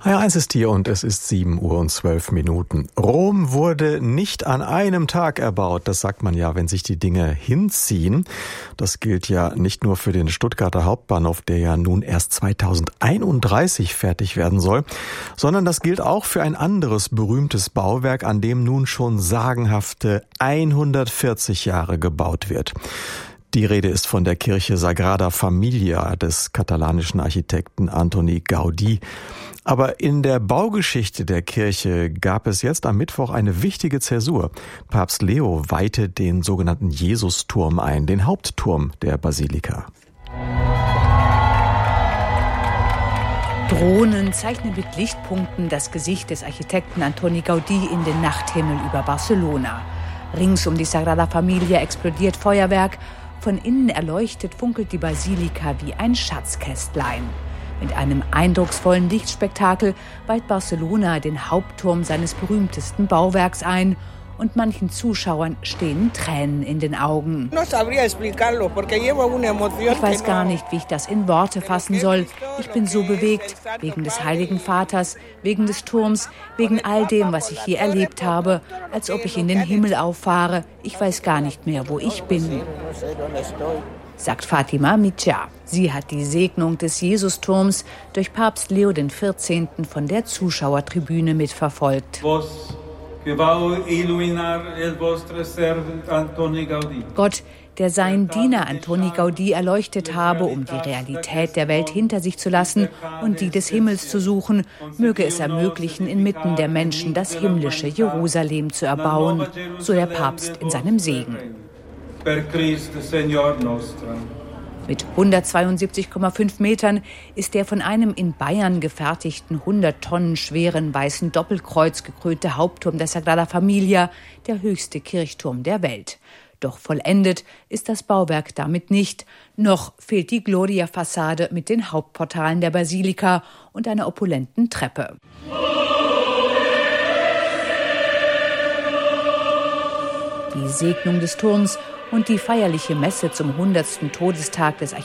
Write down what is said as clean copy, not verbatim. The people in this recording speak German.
HR1 ist hier und es ist 7:12 Uhr. Rom wurde nicht an einem Tag erbaut. Das sagt man ja, wenn sich die Dinge hinziehen. Das gilt ja nicht nur für den Stuttgarter Hauptbahnhof, der ja nun erst 2031 fertig werden soll, sondern das gilt auch für ein anderes berühmtes Bauwerk, an dem nun schon sagenhafte 140 Jahre gebaut wird. Die Rede ist von der Kirche Sagrada Familia des katalanischen Architekten Antoni Gaudí. Aber in der Baugeschichte der Kirche gab es jetzt am Mittwoch eine wichtige Zäsur. Papst Leo weihte den sogenannten Jesusturm ein, den Hauptturm der Basilika. Drohnen zeichnen mit Lichtpunkten das Gesicht des Architekten Antoni Gaudí in den Nachthimmel über Barcelona. Rings um die Sagrada Familia explodiert Feuerwerk. Von innen erleuchtet funkelt die Basilika wie ein Schatzkästlein. Mit einem eindrucksvollen Lichtspektakel weiht Barcelona den Hauptturm seines berühmtesten Bauwerks ein. Und manchen Zuschauern stehen Tränen in den Augen. Ich weiß gar nicht, wie ich das in Worte fassen soll. Ich bin so bewegt, wegen des Heiligen Vaters, wegen des Turms, wegen all dem, was ich hier erlebt habe, als ob ich in den Himmel auffahre. Ich weiß gar nicht mehr, wo ich bin, sagt Fatima Mitja. Sie hat die Segnung des Jesusturms durch Papst Leo XIV. Von der Zuschauertribüne mitverfolgt. Gott, der seinen Diener Antoni Gaudí erleuchtet habe, um die Realität der Welt hinter sich zu lassen und die des Himmels zu suchen, möge es ermöglichen, inmitten der Menschen das himmlische Jerusalem zu erbauen, so der Papst in seinem Segen. Mit 172,5 Metern ist der von einem in Bayern gefertigten 100 Tonnen schweren weißen Doppelkreuz gekrönte Hauptturm der Sagrada Familia der höchste Kirchturm der Welt. Doch vollendet ist das Bauwerk damit nicht. Noch fehlt die Gloria-Fassade mit den Hauptportalen der Basilika und einer opulenten Treppe. Die Segnung des Turms und die feierliche Messe zum 100. Todestag des